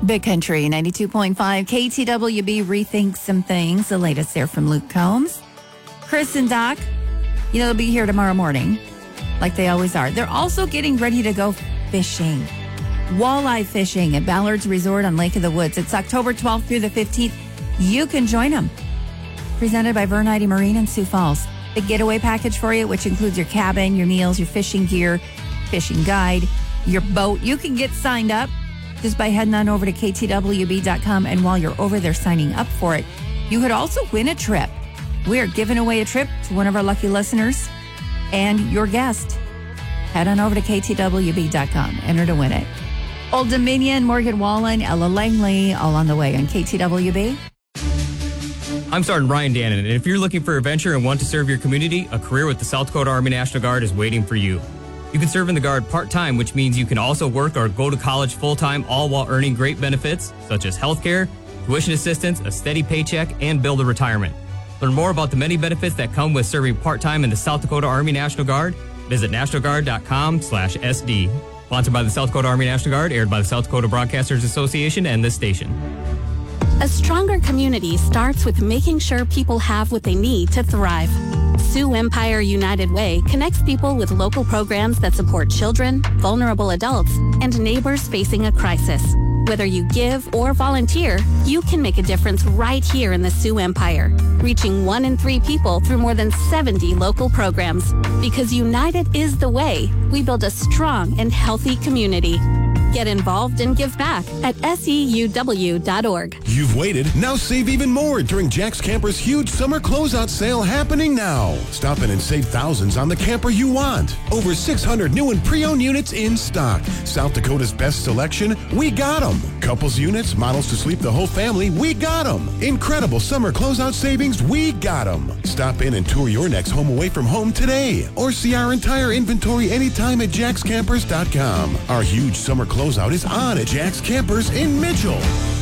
Big Country 92.5 KTWB rethinks some things. The latest there from Luke Combs. Chris and Doc, they'll be here tomorrow morning like they always are. They're also getting ready to go fishing. Walleye fishing at Ballard's Resort on Lake of the Woods. It's October 12th through the 15th. You can join them. Presented by Vernite Marine in Sioux Falls. The getaway package for you, which includes your cabin, your meals, your fishing gear, fishing guide, your boat. You can get signed up just by heading on over to ktwb.com. And while you're over there signing up for it, you could also win a trip. We are giving away a trip to one of our lucky listeners and your guest. Head on over to ktwb.com. Enter to win it. Old Dominion, Morgan Wallen, Ella Langley, all on the way on KTWB. I'm Sergeant Ryan Dannon, and if you're looking for a venture and want to serve your community, a career with the South Dakota Army National Guard is waiting for you. You can serve in the Guard part-time, which means you can also work or go to college full-time, all while earning great benefits, such as health care, tuition assistance, a steady paycheck, and build a retirement. Learn more about the many benefits that come with serving part-time in the South Dakota Army National Guard. Visit nationalguard.com/SD. Sponsored by the South Dakota Army National Guard, aired by the South Dakota Broadcasters Association and this station. A stronger community starts with making sure people have what they need to thrive. Sioux Empire United Way connects people with local programs that support children, vulnerable adults, and neighbors facing a crisis. Whether you give or volunteer, you can make a difference right here in the Sioux Empire, reaching 1 in 3 people through more than 70 local programs. Because united is the way we build a strong and healthy community. Get involved and give back at SEUW.org. You've waited. Now save even more during Jack's Camper's huge summer closeout sale happening now. Stop in and save thousands on the camper you want. Over 600 new and pre-owned units in stock. South Dakota's best selection, we got them. Couples units, models to sleep the whole family, we got them. Incredible summer closeout savings, we got them. Stop in and tour your next home away from home today. Or see our entire inventory anytime at jackscampers.com. Our huge summer closeout is on at Jack's Campers in Mitchell.